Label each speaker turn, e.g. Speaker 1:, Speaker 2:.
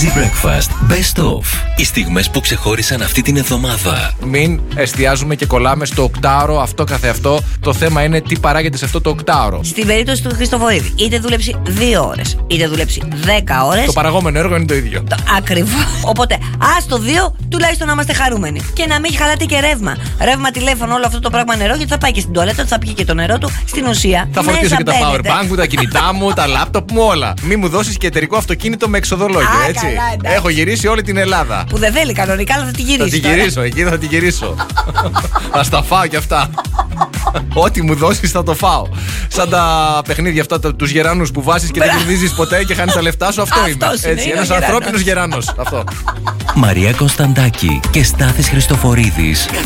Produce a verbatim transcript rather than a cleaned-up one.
Speaker 1: Easy Breakfast Best of. Οι στιγμές που ξεχώρισαν αυτή την εβδομάδα.
Speaker 2: Μην εστιάζουμε και κολλάμε στο οκτάωρο αυτό καθεαυτό. Το θέμα είναι τι παράγεται σε αυτό το οκτάωρο.
Speaker 3: Στην περίπτωση του Χριστοφορίδη, είτε δούλεψει δύο ώρες, είτε δούλεψει δέκα ώρες.
Speaker 2: Το παραγόμενο έργο είναι το ίδιο.
Speaker 3: Το ακριβώς. Οπότε, ας το δύο, τουλάχιστον να είμαστε χαρούμενοι. Και να μην έχει χαλάτε και ρεύμα. Ρεύμα, τηλέφωνο, όλο αυτό το πράγμα νερό, γιατί θα πάει και στην τουαλέτα, θα πιει και το νερό του. Στην ουσία.
Speaker 2: Θα φορτίσω και τα powerbank μου, τα κινητά μου, τα laptop μου, όλα. Μη μου δώσεις και εταιρικό αυτοκίνητο με εξοδολόγιο,
Speaker 3: Α,
Speaker 2: έτσι.
Speaker 3: καλά,
Speaker 2: έχω γυρίσει όλη την Ελλάδα.
Speaker 3: Που δεν θέλει κανονικά, αλλά θα τη γυρίσει.
Speaker 2: Θα τη γυρίσω, εκεί θα τη γυρίσω. Θα στα φάω κι αυτά. Ό,τι μου δώσεις θα το φάω. Σαν τα παιχνίδια αυτά, τους γεράνους που βάζεις και δεν κερδίζεις ποτέ και χάνεις τα λεφτά σου. Αυτό είμαι. Έτσι, ένας ανθρώπινος γεράνος. Αυτό.
Speaker 1: Μαρία Κωνσταντάκη και Στάθης Χριστοφορίδης.